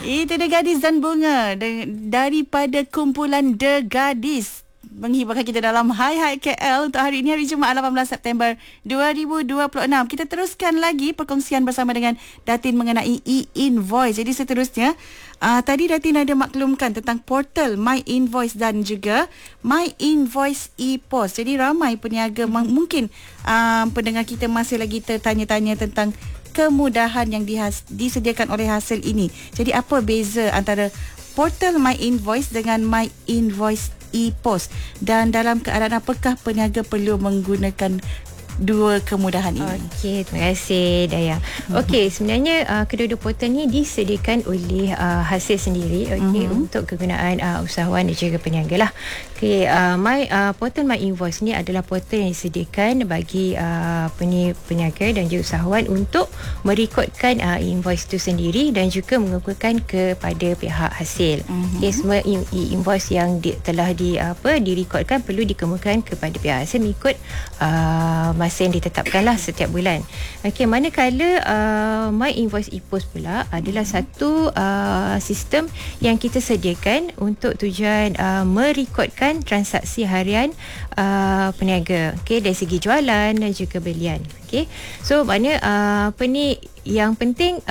Itu The Gadis dan Bunga daripada kumpulan The Gadis menghiburkan kita dalam Hai Hai KL untuk hari ini, hari Jumaat 18 September 2026. Kita teruskan lagi perkongsian bersama dengan Datin mengenai e-invoice. Jadi seterusnya, tadi Datin ada maklumkan tentang portal My Invoice dan juga My Invoice e-Post. Jadi ramai peniaga mungkin pendengar kita masih lagi tertanya-tanya tentang kemudahan yang disediakan oleh hasil ini. Jadi apa beza antara portal My Invoice dengan My Invoice e-Post, dan dalam keadaan apakah peniaga perlu menggunakan dua kemudahan ini? Okey, terima kasih Dayang. Okey, sebenarnya kedua-dua portal ni disediakan oleh hasil sendiri, untuk kegunaan usahawan dan juga peniaga lah. Okey, portal My Invoice ni adalah portal yang disediakan bagi peniaga dan juga usahawan untuk merekodkan invoice itu sendiri dan juga mengumpulkan kepada pihak hasil. Okey, semua invoice yang telah direkodkan perlu dikemukakan kepada pihak hasil mengikut masa yang ditetapkanlah setiap bulan. Okey, manakala My Invoice e-Post pula adalah satu sistem yang kita sediakan untuk tujuan merekodkan transaksi harian peniaga, okey, dari segi jualan dan juga belian. Okey, so maknanya yang penting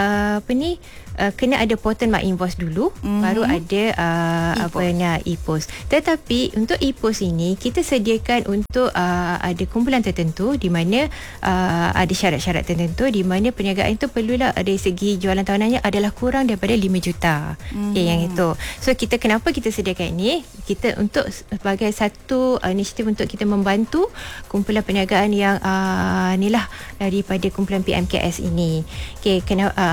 kena ada portal My Invoice dulu, baru ada e-Post. Tetapi untuk e-Post ini kita sediakan untuk ada kumpulan tertentu di mana ada syarat-syarat tertentu di mana perniagaan itu perlulah dari segi jualan tahunannya adalah kurang daripada 5 juta. Okay, yang itu. So kenapa kita sediakan ini? Kita untuk sebagai satu inisiatif untuk kita membantu kumpulan perniagaan yang inilah daripada kumpulan PMKS ini. Okay,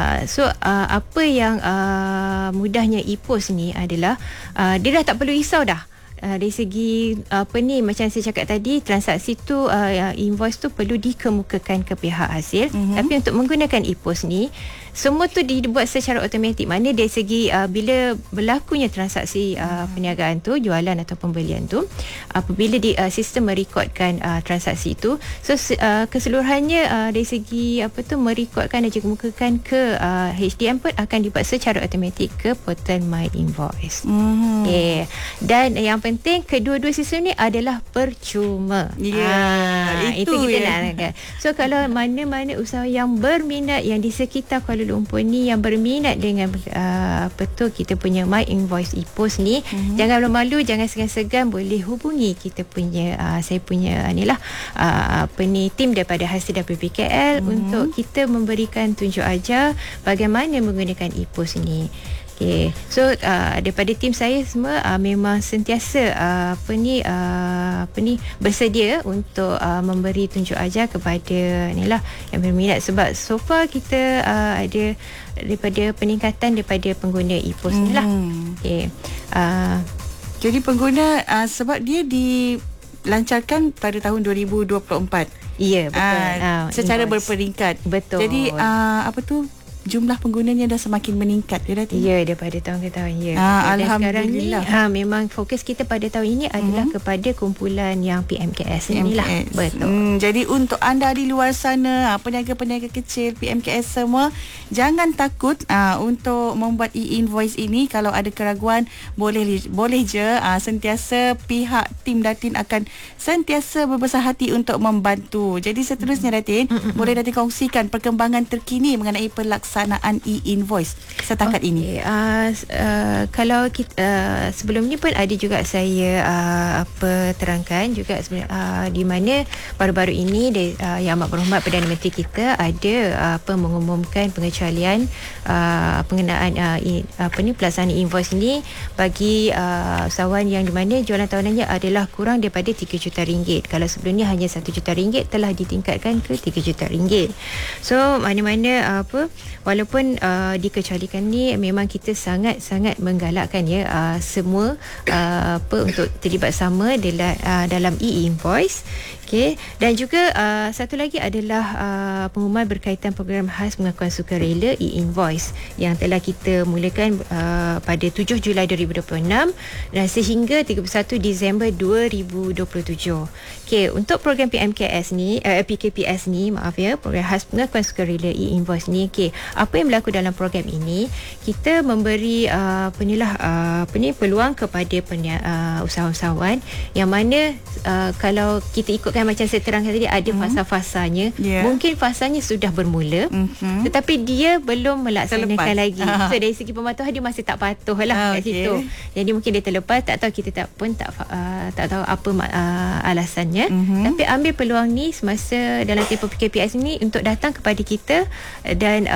apa yang mudahnya e-Post ni adalah dia dah tak perlu risau dah. Dari segi macam saya cakap tadi, transaksi tu invoice tu perlu dikemukakan ke pihak hasil. Tapi untuk menggunakan e-Post ni semua tu dibuat secara automatik. Mana dari segi bila berlakunya transaksi perniagaan tu, jualan atau pembelian tu, apabila sistem merekodkan transaksi itu, so keseluruhannya dari segi merekodkan dan juga kemukakan ke HDM pun akan dibuat secara automatik ke portal My Invoice. Okay. Dan yang penting kedua-dua sistem ni adalah percuma. Itu kita nak. So kalau mana-mana usaha yang berminat yang di sekitar Kuala Lumpur ni yang berminat dengan kita punya My Invoice e-Post ni, jangan malu-malu, jangan segan-segan, boleh hubungi kita punya saya punya tim daripada hasil WPKL untuk kita memberikan tunjuk ajar bagaimana menggunakan e-Post ni. Okay. So daripada tim saya semua memang sentiasa bersedia untuk memberi tunjuk ajar kepada inilah yang berminat, sebab so far kita ada daripada peningkatan daripada pengguna e-Post ni lah. Okay. Jadi pengguna sebab dia dilancarkan pada tahun 2024. Ya, betul. Secara berperingkat. Betul. Jadi jumlah penggunanya dah semakin meningkat, ya, daripada tahun ke tahun, ya. Alhamdulillah. Sekarang ni memang fokus kita pada tahun ini adalah kepada kumpulan yang PMKS inilah. Betul. Jadi untuk anda di luar sana, peniaga-peniaga kecil, PMKS semua, jangan takut untuk membuat e-invoice ini. Kalau ada keraguan, boleh je, sentiasa pihak tim Datin akan sentiasa berbesar hati untuk membantu. Jadi seterusnya Datin, boleh Datin kongsikan perkembangan terkini mengenai pelaksanaan e-invoice setakat ini. Kalau kita sebelum ni pun ada juga saya terangkan juga di mana baru-baru ini Yang Amat Berhormat Perdana Menteri kita ada mengumumkan pengecualian pengenaan pelaksanaan invoice ini bagi usahawan yang di mana jualan tahunannya adalah kurang daripada 3 juta ringgit. Kalau sebelumnya hanya 1 juta ringgit, telah ditingkatkan ke 3 juta ringgit. So mana-mana walaupun dikecualikan ni, memang kita sangat-sangat menggalakkan semua untuk terlibat sama dalam e-invoice. Okey, dan juga satu lagi adalah pengumuman berkaitan program khas pengakuan sukarela e-invoice yang telah kita mulakan pada 7 Julai 2026 dan sehingga 31 Disember 2027. Okey, untuk program PMKS ni, PKPS ni, maaf ya, program khas pengakuan sukarela e-invoice ni, okey, apa yang berlaku dalam program ini, kita memberi peluang kepada usahawan yang mana kalau kita ikutkan macam saya terangkan tadi, ada fasa-fasanya. Mungkin fasanya sudah bermula, tetapi dia belum melaksanakan lagi. So dari segi pematuhan dia masih tak patuh lah kat situ. Jadi mungkin dia terlepas, tak tahu, kita tak tahu apa alasannya. Tapi ambil peluang ni semasa dalam tempoh PKPS ni untuk datang kepada kita dan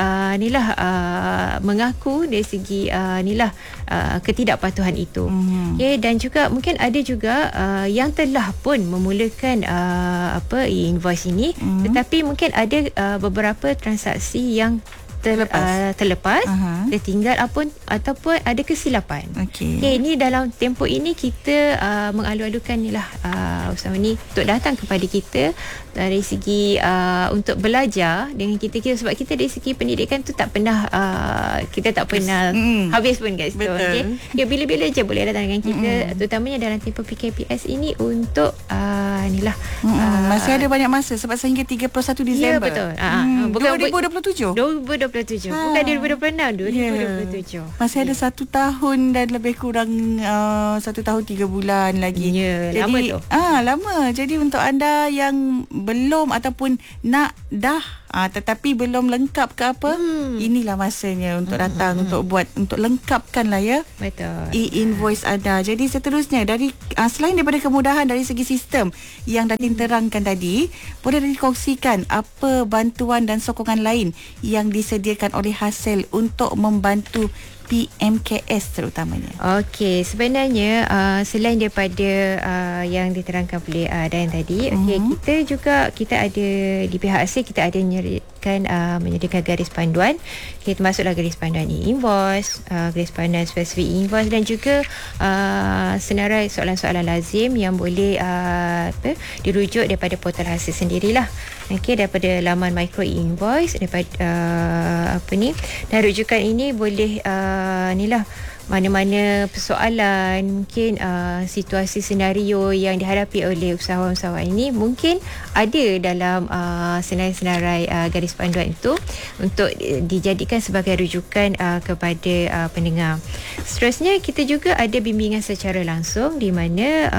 mengaku dari segi ketidakpatuhan itu. Okay, dan juga mungkin ada juga yang telah pun memulakan e-invoice ini, tetapi mungkin ada beberapa transaksi yang terlepas, tertinggal ataupun ada kesilapan. Okay, ini dalam tempoh ini kita mengalu-alukan usahawan ni untuk datang kepada kita dari segi untuk belajar dengan kita sebab kita dari segi pendidikan tu tak pernah kita tak pernah habis pun kat situ. Okay? Ya, bila-bila je boleh datang dengan kita, terutamanya dalam tempoh PKPS ini untuk masih ada banyak masa sebab sehingga 31 Disember. Ya, betul. Bukan 2027. Bukan 2026, 2027. Masih ada 1 tahun dan lebih kurang 1 tahun 3 bulan lagi. Ya, jadi, lama tu. Lama. Jadi untuk anda yang belum ataupun tetapi belum lengkap ke apa, inilah masanya untuk datang untuk lengkapkan lah ya. Betul. E-invoice anda. Jadi seterusnya dari selain daripada kemudahan dari segi sistem yang dah diterangkan tadi, boleh dikongsikan apa bantuan dan sokongan lain yang disediakan oleh Hasil untuk membantu PMKS terutamanya. Okey, sebenarnya selain daripada yang diterangkan oleh Dayan tadi, kita ada di pihak Hasil, kita ada menyediakan garis panduan. Kita masuklah garis panduan e-invoice, garis panduan spesifik e-invoice dan juga senarai soalan-soalan lazim yang boleh dirujuk daripada portal Hasil sendirilah. Okey, daripada laman micro e-invoice, daripada dan rujukan ini boleh mana-mana persoalan, mungkin situasi senario yang dihadapi oleh usahawan-usahawan ini mungkin ada dalam senarai-senarai garis panduan itu untuk dijadikan sebagai rujukan kepada pendengar. Seterusnya kita juga ada bimbingan secara langsung di mana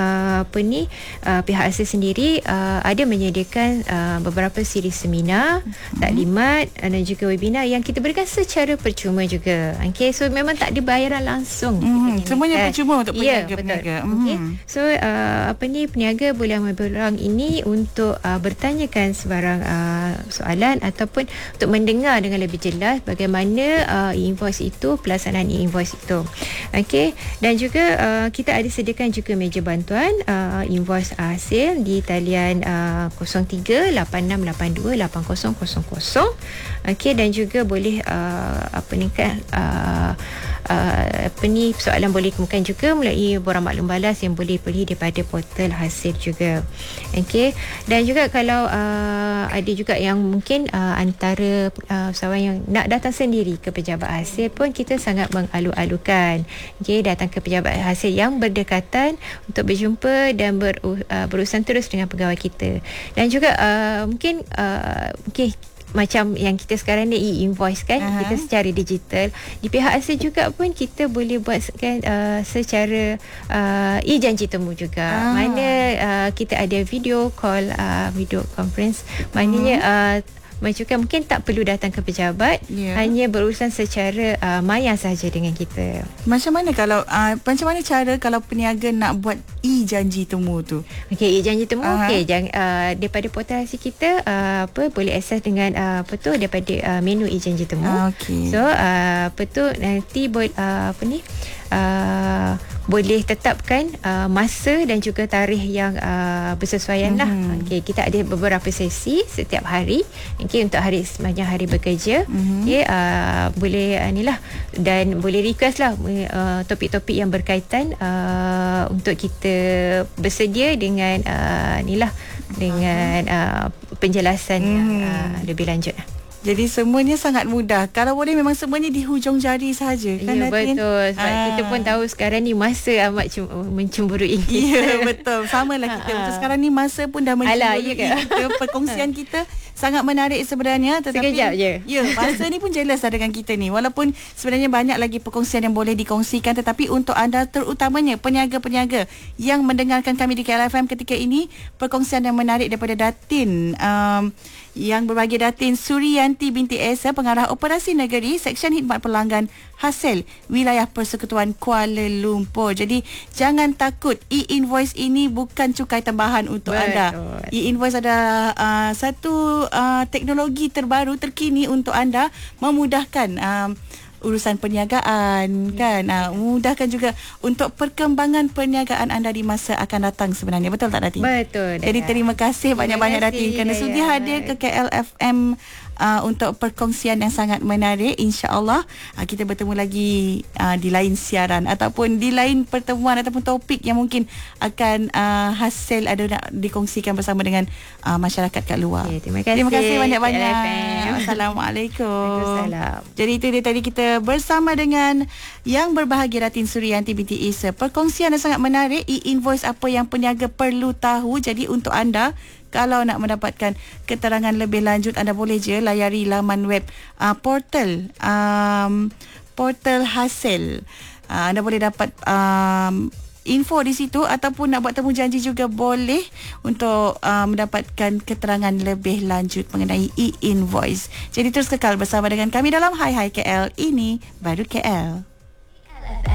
pihak Hasil sendiri ada menyediakan beberapa siri seminar, taklimat dan juga webinar yang kita berikan secara percuma juga. Okay, so memang tak ada bayaran langsung. Semuanya percuma untuk peniaga. Okay. So peniaga boleh ambil peluang ini untuk bertanyakan sebarang soalan ataupun untuk mendengar dengan lebih jelas bagaimana e-invoice itu, pelaksanaan e-invoice itu. Okey, dan juga kita ada sediakan juga meja bantuan invoice Hasil di talian 0386828000. Okey, dan juga boleh soalan boleh dikemukakan juga melalui borang maklum balas yang boleh pilih daripada portal Hasil juga. Okey, dan juga kalau ada juga yang mungkin antara usahawan yang nak datang sendiri ke pejabat Hasil pun kita sangat mengalu-alukan. Okey, datang ke pejabat Hasil yang berdekatan untuk berjumpa dan berurusan terus dengan pegawai kita. Dan juga mungkin macam yang kita sekarang ni e-invoice kan, kita secara digital. Di pihak Hasil juga pun kita boleh buatkan secara e-janji temu juga. Mana kita ada video call, video conference, maknanya mungkin tak perlu datang ke pejabat, hanya berurusan secara maya sahaja dengan kita. Macam mana cara kalau peniaga nak buat e-janji temu tu? Okey, e-janji temu daripada portal Hasil kita boleh akses dengan daripada menu e-janji temu. So nanti boleh tetapkan masa dan juga tarikh yang bersesuaian lah. Okay, kita ada beberapa sesi setiap hari. Okay, untuk sepanjang hari bekerja. Okay, boleh dan boleh request lah topik-topik yang berkaitan untuk kita bersedia dengan dengan penjelasan yang lebih lanjut. Jadi semuanya sangat mudah. Kalau boleh memang semuanya di hujung jari sahaja. Kan, Ya, Datin? betul. Sebab kita pun tahu sekarang ni masa amat mencemburui kita. Ya, betul. Sama lah kita. Betul, sekarang ni masa pun dah mencemburui kita. Perkongsian kita sangat menarik sebenarnya. Tetapi, sekejap je. Ya, masa ni pun jelas lah dengan kita ni. Walaupun sebenarnya banyak lagi perkongsian yang boleh dikongsikan. Tetapi untuk anda terutamanya peniaga-peniaga yang mendengarkan kami di KLFM ketika ini, perkongsian yang menarik daripada Datin. Yang berbagi Datin Suryanti binti Esa, Pengarah Operasi Negeri Seksyen Khidmat Pelanggan Hasil Wilayah Persekutuan Kuala Lumpur. Jadi jangan takut, e-invoice ini bukan cukai tambahan untuk anda. E-invoice adalah satu teknologi terbaru terkini untuk anda, memudahkan urusan perniagaan, kan, memudahkan juga untuk perkembangan perniagaan anda di masa akan datang sebenarnya. Betul tak, Datin? Betul. Jadi terima kasih banyak-banyak, Datin, kerana sudi hadir ke KLFM untuk perkongsian yang sangat menarik. InsyaAllah kita bertemu lagi di lain siaran ataupun di lain pertemuan ataupun topik yang mungkin akan hasil ada nak dikongsikan bersama dengan masyarakat kat luar. Terima kasih banyak-banyak. Assalamualaikum. Waalaikumsalam. Jadi itu dia tadi kita bersama dengan yang berbahagia Datin Suryanti binti Isa. Perkongsian yang sangat menarik, e-invoice apa yang peniaga perlu tahu. Jadi untuk anda, kalau nak mendapatkan keterangan lebih lanjut, anda boleh je layari laman web portal hasil. Anda boleh dapat info di situ, ataupun nak buat temu janji juga boleh untuk mendapatkan keterangan lebih lanjut mengenai e-invoice. Jadi terus kekal bersama dengan kami dalam Hai Hai KL. Ini baru KL.